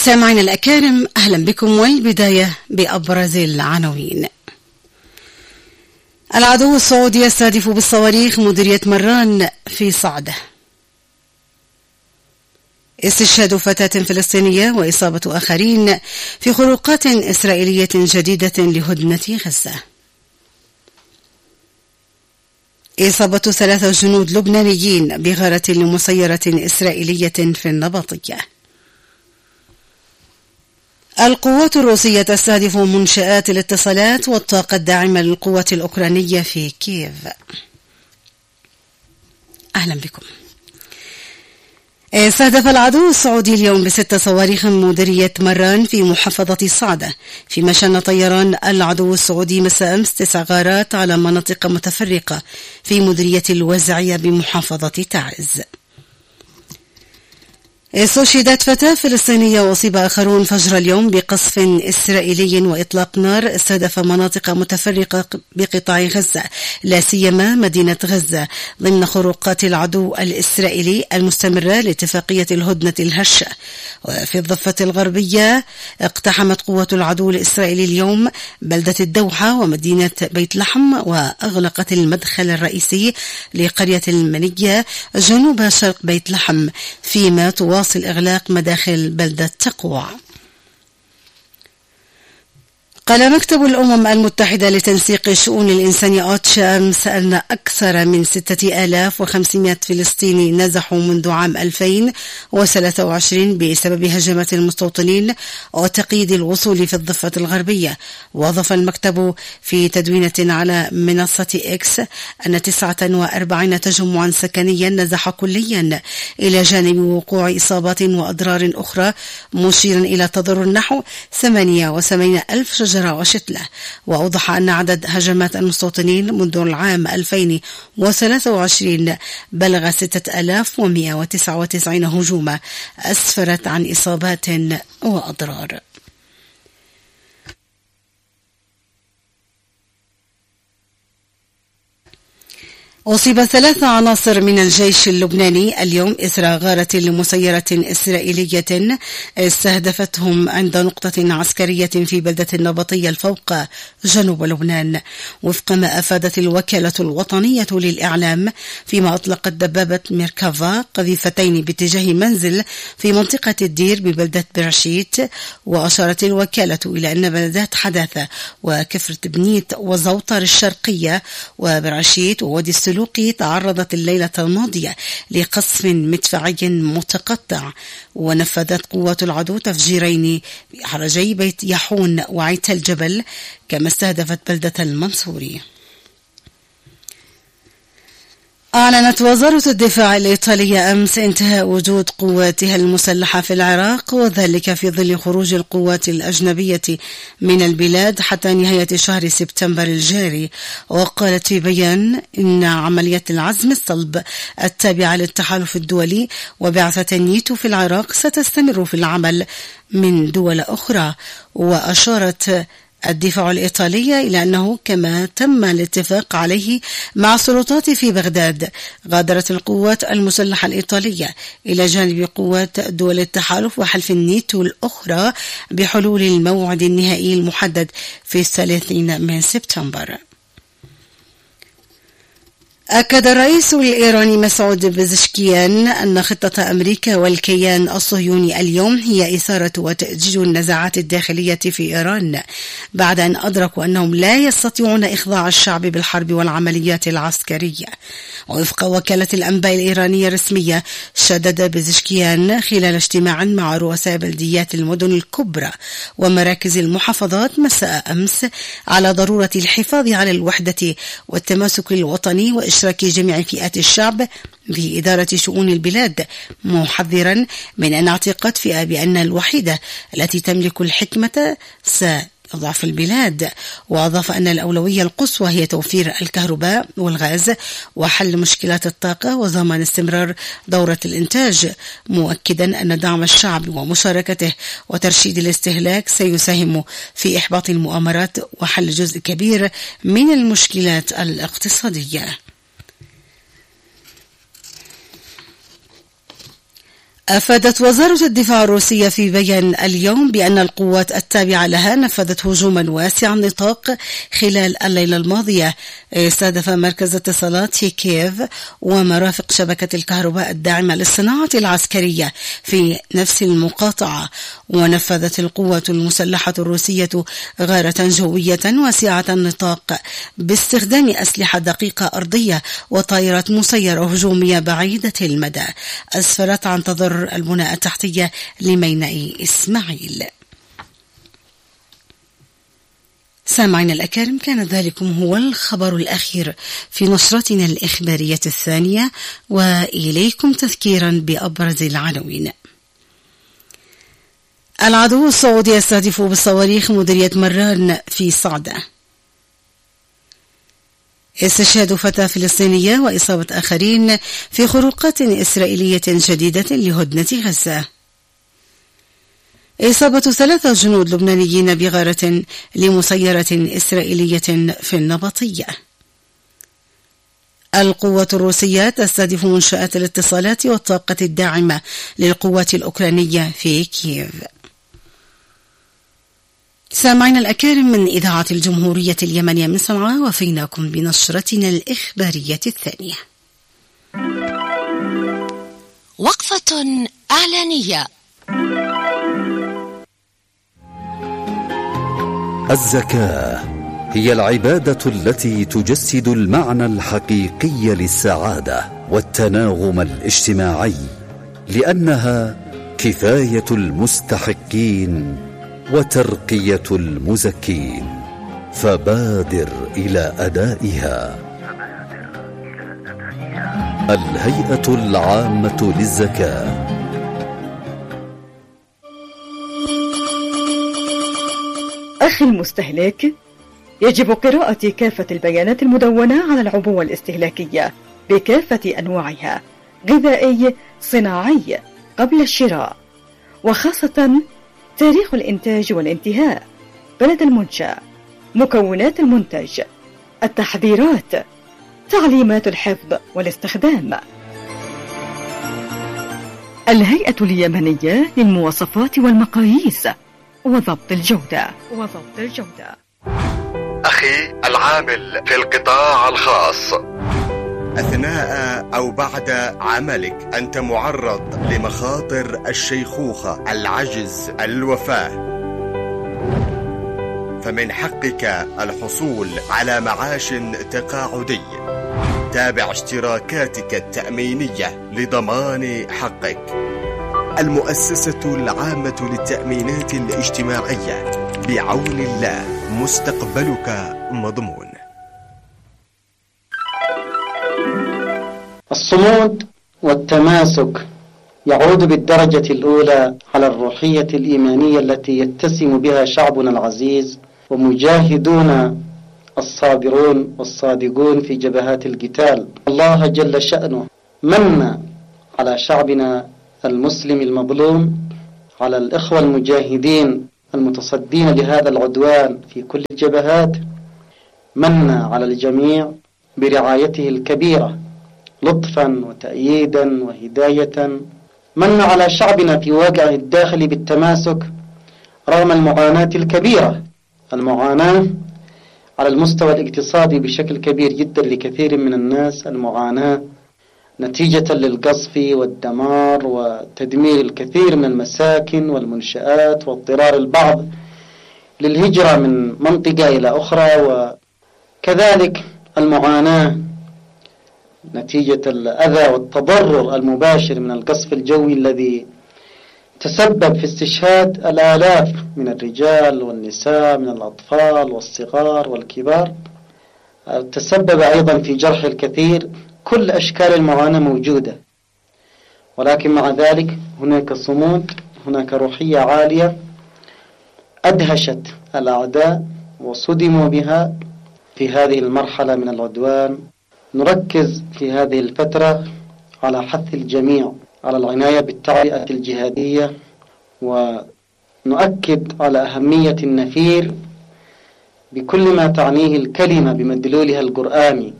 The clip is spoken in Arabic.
مستمعينا الأكارم، أهلا بكم، والبداية بأبرز العناوين. العدو السعودي يستهدف بالصواريخ مديرية مران في صعدة. استشهاد فتاة فلسطينية وإصابة آخرين في خروقات إسرائيلية جديدة لهدنة غزة. إصابة 3 جنود لبنانيين بغارة لمسيرة إسرائيلية في النبطية. القوات الروسية تستهدف منشآت الاتصالات والطاقة الداعمة للقوات الأوكرانية في كييف. أهلا بكم. استهدف العدو السعودي اليوم ب6 صواريخ مديرية مران في محافظة صعدة، فيما شن طيران العدو السعودي مساء أمس 9 غارات على مناطق متفرقة في مديرية الوزعية بمحافظة تعز. استشهدت فتاة فلسطينية وأصيب آخرون فجر اليوم بقصف إسرائيلي وإطلاق نار استهدف مناطق متفرقة بقطاع غزة، لا سيما مدينة غزة، ضمن خروقات العدو الإسرائيلي المستمرة لاتفاقية الهدنة الهشة. وفي الضفة الغربية اقتحمت قوات العدو الإسرائيلي اليوم بلدة الدوحة ومدينة بيت لحم، وأغلقت المدخل الرئيسي لقرية المنية جنوب شرق بيت لحم، فيما تواصل إغلاق مداخل بلدة تقوى. قال مكتب الأمم المتحدة لتنسيق شؤون الإنسان أوتشا أمس أن أكثر من 6500 فلسطيني نزحوا منذ عام 2023 بسبب هجمات المستوطنين وتقييد الوصول في الضفة الغربية. وأضاف المكتب في تدوينة على منصة إكس أن 49 تجمعا سكنيا نزح كليا، إلى جانب وقوع إصابات وأضرار أخرى، مشيرا إلى تضرر نحو 78,000 شجرة وشتلة. وأوضح أن عدد هجمات المستوطنين منذ العام 2023 بلغ 6199 هجوما، أسفرت عن إصابات وأضرار. أصيب 3 عناصر من الجيش اللبناني اليوم إثر غارة لمسيرة إسرائيلية استهدفتهم عند نقطة عسكرية في بلدة النبطية الفوق جنوب لبنان، وفق ما أفادت الوكالة الوطنية للإعلام، فيما أطلقت دبابة ميركافا قذيفتين باتجاه منزل في منطقة الدير ببلدة برشيت. وأشارت الوكالة إلى أن بلدات حداثة وكفر بنيت وزوطر الشرقية وبرشيت ووادي السلوقي تعرضت الليلة الماضية لقصف مدفعي متقطع. ونفذت قوات العدو تفجيرين بحرجي بيت يحون وعيت الجبل، كما استهدفت بلدة المنصوري. أعلنت وزارة الدفاع الإيطالية أمس انتهاء وجود قواتها المسلحة في العراق، وذلك في ظل خروج القوات الأجنبية من البلاد حتى نهاية شهر سبتمبر الجاري. وقالت في بيان إن عملية العزم الصلب التابعة للتحالف الدولي وبعثة الناتو في العراق ستستمر في العمل من دول أخرى. وأشارت الدفاع الإيطالية إلى أنه كما تم الاتفاق عليه مع السلطات في بغداد، غادرت القوات المسلحة الإيطالية إلى جانب قوات دول التحالف وحلف الناتو الأخرى بحلول الموعد النهائي المحدد في 30 من سبتمبر. أكد الرئيس الإيراني مسعود بزشكيان أن خطة أمريكا والكيان الصهيوني اليوم هي إثارة وتأجيج النزاعات الداخلية في إيران، بعد أن أدركوا أنهم لا يستطيعون إخضاع الشعب بالحرب والعمليات العسكرية. ووفق وكالة الأنباء الإيرانية الرسمية، شدد بزشكيان خلال اجتماع مع رؤساء بلديات المدن الكبرى ومراكز المحافظات مساء أمس على ضرورة الحفاظ على الوحدة والتماسك الوطني وإشراك جميع فئات الشعب في إدارة شؤون البلاد، محذرا من أن اعتقاد فئة بأن الوحيدة التي تملك الحكمة ضعف البلاد. وأضاف أن الأولوية القصوى هي توفير الكهرباء والغاز وحل مشكلات الطاقة وضمان استمرار دورة الإنتاج، مؤكدا أن دعم الشعب ومشاركته وترشيد الاستهلاك سيساهم في إحباط المؤامرات وحل جزء كبير من المشكلات الاقتصادية. أفادت وزارة الدفاع الروسية في بيان اليوم بأن القوات التابعة لها نفذت هجوما واسع النطاق خلال الليلة الماضية استهدف مركز اتصالات في كييف ومرافق شبكة الكهرباء الداعمة للصناعة العسكرية في نفس المقاطعة. ونفذت القوات المسلحة الروسية غارة جوية واسعة النطاق باستخدام أسلحة دقيقة أرضية وطائرات مسيرة هجومية بعيدة المدى أسفرت عن تضرر البناء التحتية لميناء إسماعيل. سامعين الأكارم، كان ذلكم هو الخبر الأخير في نشرتنا الإخبارية الثانية، وإليكم تذكيرا بأبرز العناوين. العدو السعودي يستهدف بالصواريخ مديرية مران في صعدة. استشهاد فتاة فلسطينية وإصابة آخرين في خروقات إسرائيلية شديدة لهدنة غزة. إصابة 3 جنود لبنانيين بغارة لمسيرة إسرائيلية في النبطية. القوات الروسية تستهدف منشآت الاتصالات والطاقة الداعمة للقوات الأوكرانية في كييف. سامعنا الأكارم من إذاعة الجمهورية اليمنية من صنعاء، وفيناكم بنشرتنا الإخبارية الثانية. وقفة إعلانية. الزكاة هي العبادة التي تجسد المعنى الحقيقي للسعادة والتناغم الاجتماعي، لأنها كفاية المستحقين وترقية المزكين، فبادر إلى أدائها. الهيئة العامة للزكاة. أخي المستهلك، يجب قراءة كافة البيانات المدونة على العبوة الاستهلاكية بكافة أنواعها، غذائي صناعي، قبل الشراء، وخاصة تاريخ الإنتاج والانتهاء، بلد المنشأ، مكونات المنتج، التحذيرات، تعليمات الحفظ والاستخدام. الهيئة اليمنية للمواصفات والمقاييس وضبط الجودة. أخي العامل في القطاع الخاص، أثناء أو بعد عملك أنت معرض لمخاطر الشيخوخة، العجز، الوفاة، فمن حقك الحصول على معاش تقاعدي. تابع اشتراكاتك التأمينية لضمان حقك. المؤسسة العامة للتأمينات الاجتماعية، بعون الله مستقبلك مضمون. الصمود والتماسك يعود بالدرجة الأولى على الروحية الإيمانية التي يتسم بها شعبنا العزيز ومجاهدون الصابرون والصادقون في جبهات القتال. الله جل شأنه من على شعبنا المسلم المظلوم، على الإخوة المجاهدين المتصدين لهذا العدوان في كل الجبهات، من على الجميع برعايته الكبيرة لطفا وتأييدا وهداية. من على شعبنا في واقعه الداخلي بالتماسك رغم المعاناة الكبيرة، المعاناة على المستوى الاقتصادي بشكل كبير جدا لكثير من الناس، المعاناة نتيجة للقصف والدمار وتدمير الكثير من المساكن والمنشآت واضطرار البعض للهجرة من منطقة إلى أخرى، وكذلك المعاناة نتيجة الأذى والتضرر المباشر من القصف الجوي الذي تسبب في استشهاد الآلاف من الرجال والنساء، من الأطفال والصغار والكبار، تسبب أيضا في جرح الكثير. كل أشكال المعاناة موجودة، ولكن مع ذلك هناك صمود، هناك روحية عالية أدهشت الأعداء وصدموا بها في هذه المرحلة من العدوان. نركز في هذه الفترة على حث الجميع على العناية بالتعبئة الجهادية، ونؤكد على أهمية النفير بكل ما تعنيه الكلمة بمدلولها القرآني،